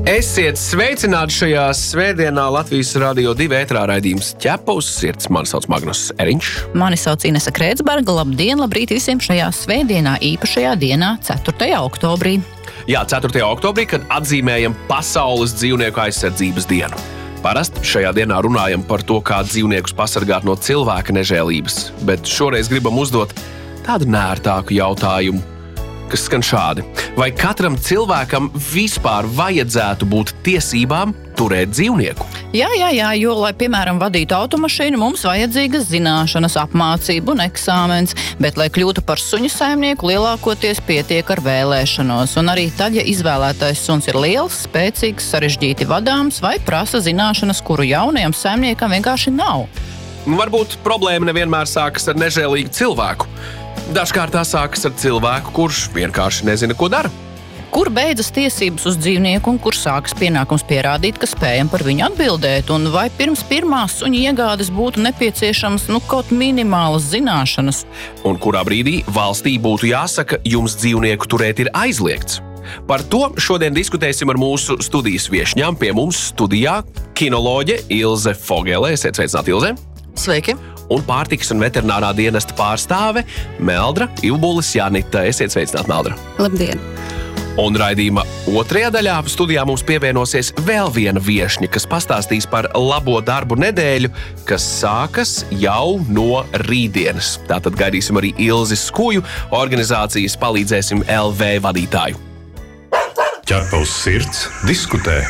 Esiet sveicināti šajā svētdienā Latvijas Radio 2 ētrā raidījums Ķepa uz sirds. Mani sauc Magnus Eriņš. Mani sauc Inese Krēcberga. Labdien, labrīt visiem šajā svētdienā, īpašajā dienā, 4. oktobrī. Jā, 4. oktobrī, kad atzīmējam Pasaules dzīvnieku aizsardzības dienu. Parasti šajā dienā runājam par to, kā dzīvniekus pasargāt no cilvēka nežēlības, bet šoreiz gribam uzdot tādu nērtāku jautājumu, kas skan šādi. Vai katram cilvēkam vispār vajadzētu būt tiesībām turēt dzīvnieku? Jā, jo, lai, piemēram, vadītu automašīnu, mums vajadzīgas zināšanas, apmācība un eksāmens, bet, lai kļūtu par suņu saimnieku, lielākoties pietiek ar vēlēšanos. Un arī tad, ja izvēlētais suns ir liels, spēcīgs, sarežģīti vadāms vai prasa zināšanas, kuru jaunajam saimniekam vienkārši nav. Varbūt problēma nevienmēr sākas ar nežēlīgu cilvēku. Dažkārt tā sākas ar cilvēku, kurš vienkārši nezina, ko dara. Kur beidzas tiesības uz dzīvnieku un kur sākas pienākums pierādīt, ka spējam par viņu atbildēt? Un vai pirms pirmās suņa iegādes būtu nepieciešams kaut minimālas zināšanas? Un kurā brīdī valstī būtu jāsaka, jums dzīvnieku turēt ir aizliegts? Par to šodien diskutēsim ar mūsu studijas viešņām. Pie mums studijā kinoloģe Ilze Fogele. Esiet sveicināti, Ilze. Sveiki! Un pārtikas un veterinārā dienesta pārstāve Meldra Ilbulis Janita. Esiet sveicināti, Meldra. Labdien! Un raidījuma otrajā daļā studijā mums pievienosies vēl viena viešņa, kas pastāstīs par labo darbu nedēļu, kas sākas jau no rītdienas. Tātad gaidīsim arī Ilzi Skuju, organizācijas Palīdzēsim LV vadītāju. Ķepa uz sirds diskutē.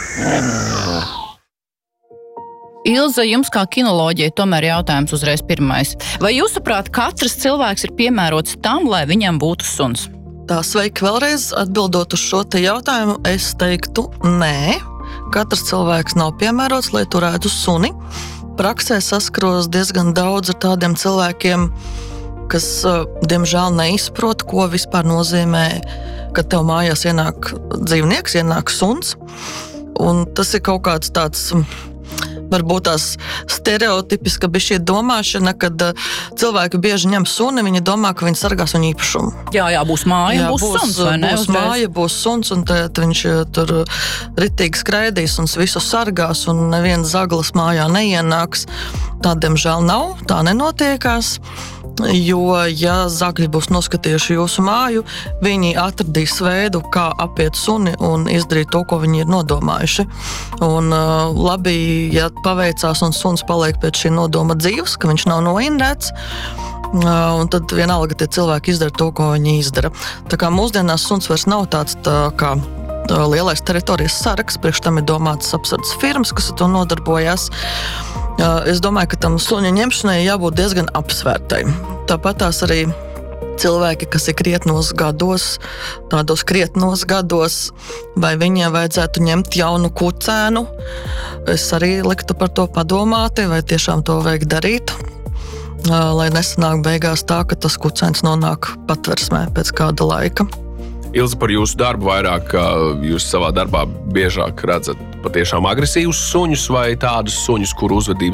Ilze, jums kā kinoloģijai tomēr jautājums uzreiz pirmais. Vai jūsuprāt, katrs cilvēks ir piemērots tam, lai viņam būtu suns? Tā, sveiki vēlreiz. Atbildot uz šo te jautājumu, es teiktu nē. Katrs cilvēks nav piemērots, lai turētu suni. Praksē saskaros diezgan daudz ar tādiem cilvēkiem, kas, diemžēl, neizprot, ko vispār nozīmē, kad tev mājās ienāk dzīvnieks, ienāk suns. Un tas ir kaut kāds tāds... Varbūt tās stereotipiska bišķi domāšana, kad cilvēki bieži ņem suni, viņi domā, ka viņi sargās viņu īpašumu. Jā, būs māja, būs suns, vai ne? Būs māja, būs suns, un tad viņš tur ritīgi skraidīs un visu sargās, un neviens zaglas mājā neienāks. Tā, diemžēl, nav, tā nenotiekās. Jo, ja zagļi būs noskatījuši jūsu māju, viņi atradīs veidu, kā apiet suni un izdarīt to, ko viņi ir nodomājuši. Un labi, ja paveicās un suns paliek pēc šī nodoma dzīvs, ka viņš nav noindēts, un tad vienalga tie cilvēki izdara to, ko viņi izdara. Tā kā mūsdienās suns vairs nav tāds tā kā lielais teritorijas sargs, priekš tam ir domāts apsardzes firmas, kas ar to nodarbojās. Es domāju, ka tam suņa ņemšanai jābūt diezgan apsvērtai. Tāpat tās arī cilvēki, kas ir krietnos gados, tādos krietnos gados, vai viņiem vajadzētu ņemt jaunu kucēnu. Es arī liktu par to padomāt, vai tiešām to vajag darīt, lai nesanāk beigās tā, ka tas kucēns nonāk patversmē pēc kāda laika. Ilze, par jūsu darbu vairāk, jūs savā darbā biežāk redzat patiešām agresīvus suņus vai tādus suņus, kuru uzvedība